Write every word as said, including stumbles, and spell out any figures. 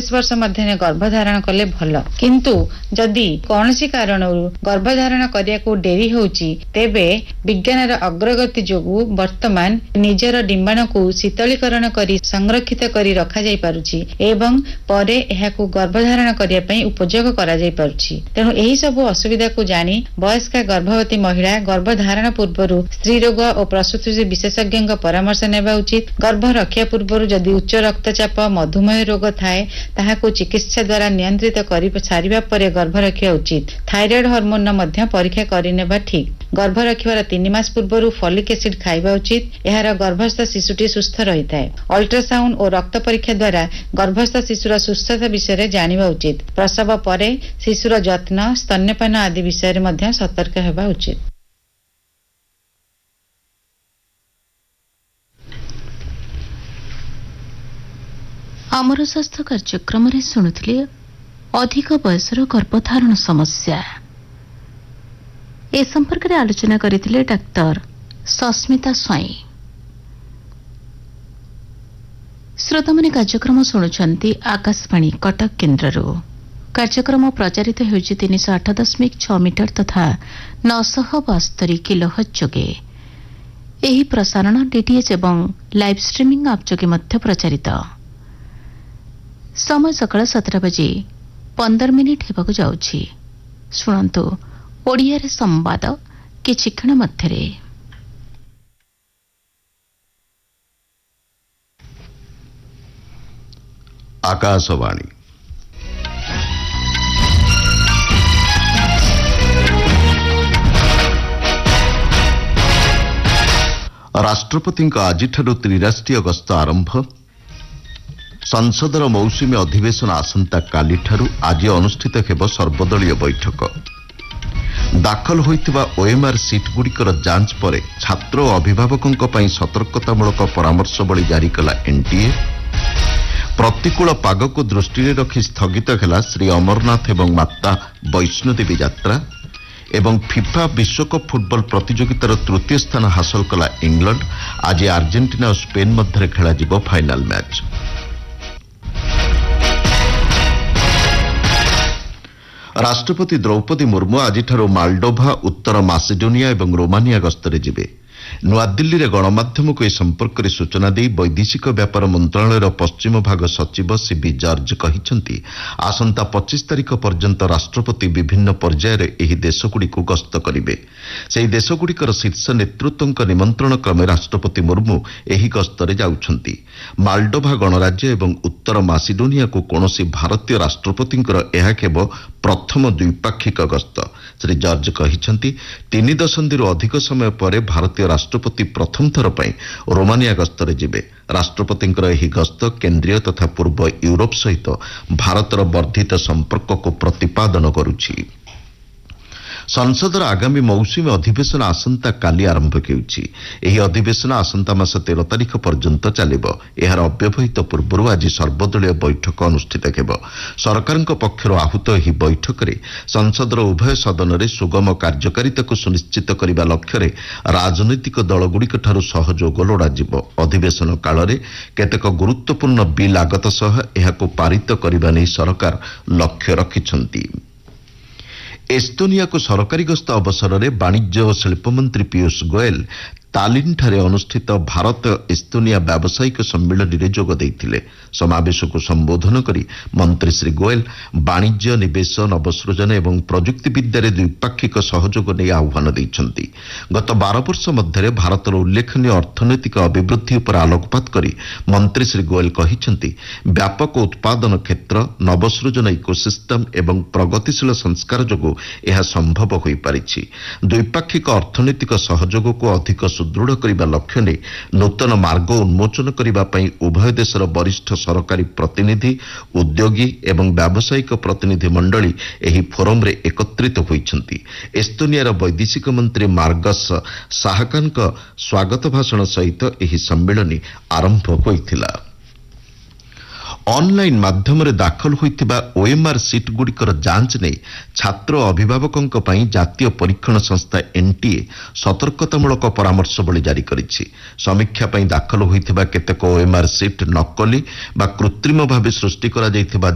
वर्ष मध्य गर्भधारण कले भल किंतु जदि कौनसी कारणरू गर्भधारण करिया को डेरी होउची तेबे विज्ञानर अग्रगति जोगु वर्तमान निजर डिंबाण को शीतलीकरण करी संरक्षित करी रखा जाई पारुची एवं परे एहाकू गर्भधारण करिया पई उपयोग करा जाई पारुची। तेणु एही सब असुविधा को जानी वयस्का गर्भवती महिला गर्भधारण पूर्व स्त्री रोग और प्रसूति विशेषज्ञ परामर्श नेबा उचित। गर्भ रखिया पूर्व जदि उच्च रक्तचाप मधुमेह रोग थाए ताहाकू चिकित्सा द्वारा नियंत्रित करि सारिबा परे गर्भ रखिया उचित। थायराइड हार्मोन मध्य परीक्षा करिनेबा ठीक। गर्भ रखिबार तीन मास पूर्व फॉलिक एसिड खाइबा उचित। एहार गर्भस्थ शिशुटी सुस्थ रही थाए। अल्ट्रासाउंड और रक्त परीक्षा द्वारा गर्भस्थ शिशुर सुस्थता विषय जानिबा उचित। प्रसव परे शिशुर जत्न स्तन्यपान आदि विषय मध्य सतर्क हेबा उचित। अमर स्वास्थ्य कार्यक्रम रे शुणुथिले अधिक बयसर गर्भधारण समस्या ए संपर्क में आलोचना करथिले डाक्टर सस्मिता स्वाई। श्रोता माने कार्यक्रम शुणुछंती आकाशवाणी कटक केन्द्रରୁ। कार्यक्रम प्रचारित हेउछि तीन सौ आठ दशमिक छह मीटर तथा नौ सौ बास्तरी किलोहर्ट्ज जोगे। एही प्रसारण डीटीएच एवं लाइव स्ट्रीमिंग आप जोगे मध्य प्रचारित। समय सकाळ सतरा बजे पंदर मिनिट हेबाकु जाउछि। शुणंतु ओडिया रे संवाद किछि क्षण मध्यरे। आकाशवाणी राष्ट्रपति आज त्रिराष्ट्रीय गस्त आरंभ। संसदर मौसुमी अधिवेशन आसंता काली ठारू आज अनुष्ठित हेब सर्वदलीय बैठक। दाखल होइतिबा ओएमआर सीट गुड़िकर जांच पर छात्र और अभिभावकों पई सतर्कतामूलक परामर्शवली जारी कला एनटीए। प्रतिकूल पाग को दृष्टि रखी स्थगित हेला श्री अमरनाथ एवं माता वैष्णोदेवी यात्रा। एवं फिफा विश्वकप फुटबॉल प्रतियोगितार तृतीय स्थान हासिल कला इंग्लैंड। आज अर्जेंटीना और स्पेन मध्य खेला जिवो फाइनाल मैच। राष्ट्रपति द्रौपदी मुर्मू आज मालडोभा उत्तर मासेडोनिया और रोमानिया गस्तरे जिबे। नुआदिल्ली रे गणमाध्यम को ए संपर्क में सूचना दे वैदेशिक व्यापार मंत्रालय पश्चिम भाग सचिव सीबी जॉर्ज कहिसंती आसंता पच्चीस तारीख पर्यंत राष्ट्रपति विभिन्न पर्यायर एही देशगुड़ी को गस्त करिवे। सेही देशगुड़िकर शीर्ष नेतृत्वଙ୍କ निमंत्रण क्रमे राष्ट्रपति मुर्मू एही गस्तरे जाउछंती। मालडोभा गणराज्य एवं उत्तर मासिडोनिया को कौनसी भारतीय राष्ट्रपतिଙ୍କର ଏହା केवल प्रथम द्विपाक्षिक गस्त। श्री जॉर्ज कहिसंती तीन दशंधि अधिक समय पर भारतीय राष्ट्रपति प्रथम थर पर रोमानिया गस्तरे जिबे। राष्ट्रपतिଙ୍କର ଏହି गस्त केंद्रीय तथा पूर्व यूरोप सहित भारतर वर्धित संपर्क को प्रतिपादन करुछि। संसदर आगामी मौसुमी अधिवेशन आसंता काली आरंभ हेउछि। एही अधिवेशन आसंता मास तेरह तारीख पर्यंत चलिबो। एहार अव्यवहित पूर्वरु आज सर्वदलीय बैठक अनुष्ठित हेबो। सरकारଙ୍କ पक्षरु आहुत एही बैठकरे संसदर उभय सदनरे सुगम कार्यकारिता को सुनिश्चित करिबा लक्ष्ୟରେ राजनैतिक दलगुड़िक ठारू सहयोग लोड़ाजिबो। अधिवेशन कालरे केतेक गुरुत्वपूर्ण बिल आगत सह एहाको पारित करिबा नै सरकार लक्ष्य रखिछंती। एस्तोनिया को सरकारी गस्त अवसर में वाणिज्य और शिल्प मंत्री पीयूष गोयल तालिन ठारे अनुष्ठित भारत एस्तोनिया व्यावसायिक सम्मेलन में जोग देइथिले। समावेश को संबोधन करी मंत्री श्री गोयल वाणिज्य निवेश नवसृजन एवं प्रजुक्ति विद्यारे द्विपाक्षिक सहयोग नहीं आह्वान देइछंती। गत बारह वर्ष मध्य भारतर उल्लेखनीय अर्थनैतिक अभिवृद्धि पर आलोकपात करी मंत्री श्री गोयल कहिछंती व्यापक उत्पादन क्षेत्र नवसृजन इकोसिस्टम एवं प्रगतिशील संस्कार जोगु यह संभव होई पारिछि। द्विपाक्षिक अर्थनैतिक सहयोग को अधिक सुदृढ़ करने लक्ष्य ने नूतन मार्ग उन्मोचन करने उभय देशर वरिष्ठ सरकारी प्रतिनिधि उद्योगी एवं व्यावसायिक प्रतिनिधि मंडली एही फोरम रे एकत्रित होइछंती। एस्तोनियार वैदेशिक मंत्री मार्गस साहकानक स्वागत भाषण सहित एही सम्मेलन आरंभ होइथिला। ऑनलाइन माध्यम दाखल होइतिबा ओएमआर सीट गुड़िकर जांच नहीं छात्र अभिभावकों पई जातीय परीक्षण संस्था एनटीए सतर्कतामूलक परामर्शवली जारी करिछि। समीक्षा पई दाखल होइतिबा केतेक ओएमआर सीट नकली बा कृत्रिम भावे सृष्टि करा जाइतिबा